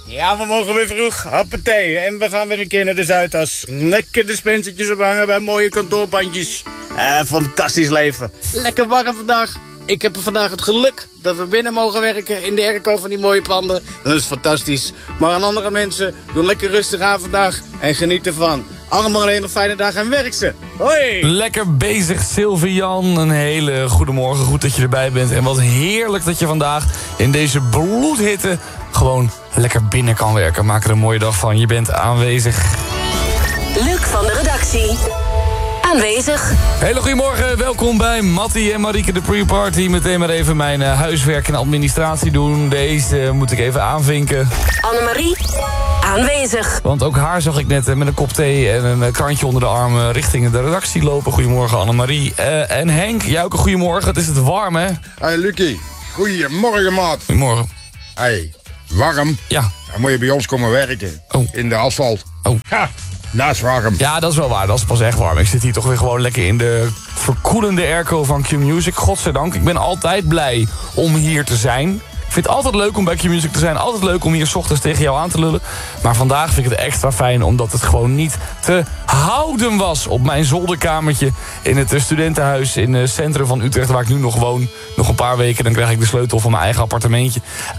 Ja, we mogen weer vroeg. Hoppatee. En we gaan weer een keer naar de Zuidas. Lekker de spencertjes ophangen bij mooie kantoorbandjes. Fantastisch leven. Lekker warm vandaag. Ik heb vandaag het geluk dat we binnen mogen werken in de airco van die mooie panden. Dat is fantastisch. Maar aan andere mensen, doen lekker rustig aan vandaag en geniet ervan. Allemaal een hele fijne dag en werk ze. Hoi! Lekker bezig, Sylvian. Een hele goede morgen. Goed dat je erbij bent. En wat heerlijk dat je vandaag in deze bloedhitte gewoon lekker binnen kan werken. Maak er een mooie dag van. Je bent aanwezig. Luc van de redactie. Aanwezig. Hele goedemorgen, welkom bij Mattie en Marieke de pre-party. Meteen maar even mijn huiswerk en administratie doen. Deze moet ik even aanvinken. Annemarie, aanwezig. Want ook haar zag ik net met een kop thee en een krantje onder de arm richting de redactie lopen. Goedemorgen Annemarie. En Henk, jij ook een goedemorgen. Het is het warm, hè? Hey Lucie, goedemorgen maat. Goedemorgen. Hey, warm? Ja. Dan moet je bij ons komen werken. Oh. In de asfalt. Oh. Ha, dat is warm. Ja, dat is wel waar. Dat is pas echt warm. Ik zit hier toch weer gewoon lekker in de verkoelende airco van Q-Music. Godzijdank. Ik ben altijd blij om hier te zijn. Ik vind het altijd leuk om bij Q-Music te zijn. Altijd leuk om hier 's ochtends tegen jou aan te lullen. Maar vandaag vind ik het extra fijn omdat het gewoon niet te houden was op mijn zolderkamertje in het studentenhuis in het centrum van Utrecht, waar ik nu nog woon. Nog een paar weken, dan krijg ik de sleutel van mijn eigen appartementje.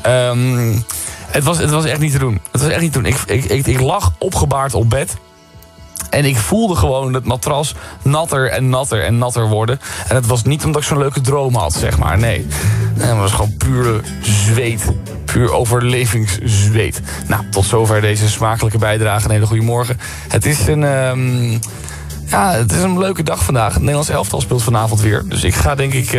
Het was echt niet te doen. Het was echt niet te doen. Ik lag opgebaard op bed. En ik voelde gewoon het matras natter en natter en natter worden. En het was niet omdat ik zo'n leuke droom had, zeg maar. Nee, het was gewoon puur zweet. Puur overlevingszweet. Nou, tot zover deze smakelijke bijdrage. Een hele goede morgen. Het is een leuke dag vandaag. Het Nederlands elftal speelt vanavond weer. Dus ik ga denk ik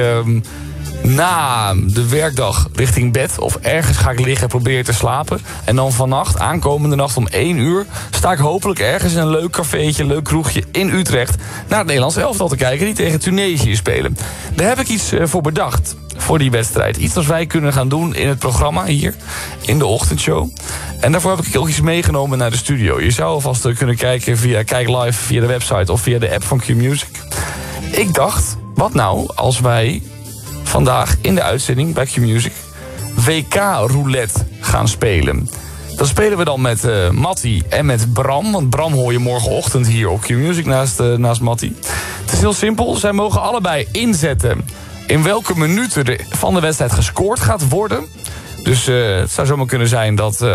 na de werkdag richting bed. Of ergens ga ik liggen en proberen te slapen. En dan vannacht, aankomende nacht om 1 uur... sta ik hopelijk ergens in een leuk cafeetje, een leuk kroegje in Utrecht... naar het Nederlands elftal te kijken die tegen Tunesië spelen. Daar heb ik iets voor bedacht, voor die wedstrijd. Iets wat wij kunnen gaan doen in het programma hier, in de ochtendshow. En daarvoor heb ik ook iets meegenomen naar de studio. Je zou alvast kunnen kijken via Kijk Live, via de website of via de app van Q-Music. Ik dacht, wat nou als wij vandaag in de uitzending bij Q-Music WK-roulette gaan spelen. Dat spelen we dan met Mattie en met Bram. Want Bram hoor je morgenochtend hier op Q-Music naast Mattie. Het is heel simpel. Zij mogen allebei inzetten in welke minuten van de wedstrijd gescoord gaat worden. Dus het zou zomaar kunnen zijn dat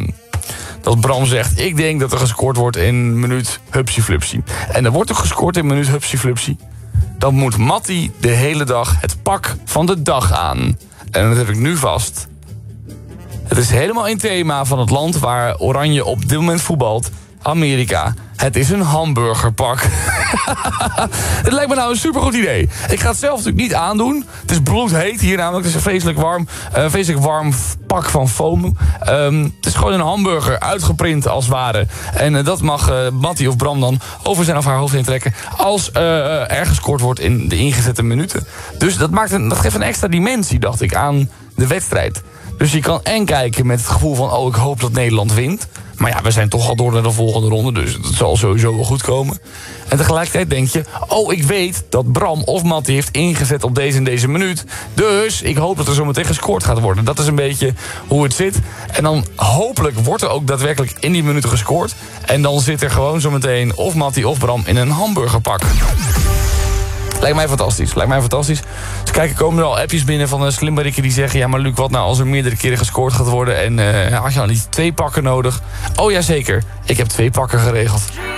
Bram zegt, ik denk dat er gescoord wordt in minuut hupsie-flupsie. En er wordt ook gescoord in minuut hupsie-flupsie. Dan moet Mattie de hele dag het pak van de dag aan. En dat heb ik nu vast. Het is helemaal in thema van het land waar Oranje op dit moment voetbalt. Amerika. Het is een hamburgerpak. Het lijkt me nou een supergoed idee. Ik ga het zelf natuurlijk niet aandoen. Het is bloedheet hier namelijk. Het is een vreselijk warm pak van foam. Het is gewoon een hamburger, uitgeprint als het ware. En dat mag Mattie of Bram dan over zijn of haar hoofd heen trekken als er gescoord wordt in de ingezette minuten. Dus dat geeft een extra dimensie, dacht ik, aan de wedstrijd. Dus je kan en kijken met het gevoel van, ik hoop dat Nederland wint. Maar ja, we zijn toch al door naar de volgende ronde, dus het zal sowieso wel goed komen. En tegelijkertijd denk je, ik weet dat Bram of Mattie heeft ingezet op deze en deze minuut. Dus ik hoop dat er zo meteen gescoord gaat worden. Dat is een beetje hoe het zit. En dan hopelijk wordt er ook daadwerkelijk in die minuten gescoord. En dan zit er gewoon zo meteen of Mattie of Bram in een hamburgerpak. Lijkt mij fantastisch. Dus kijk, er komen er al appjes binnen van slimmerikken die zeggen, ja maar Luc, wat nou als er meerdere keren gescoord gaat worden en had je dan niet 2 pakken nodig? Oh ja zeker, ik heb 2 pakken geregeld.